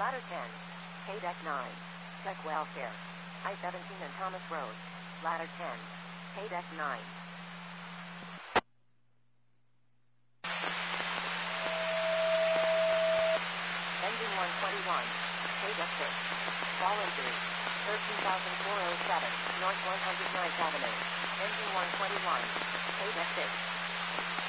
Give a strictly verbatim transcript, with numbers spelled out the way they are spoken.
Ladder ten. K-Deck nine. Check welfare. I seventeen and Thomas Road. Ladder ten. K-Deck nine. Engine one twenty-one. K-Deck six. Fall injury. thirteen thousand four hundred seven. North one hundred ninth Avenue. Engine one twenty-one. K-Deck six.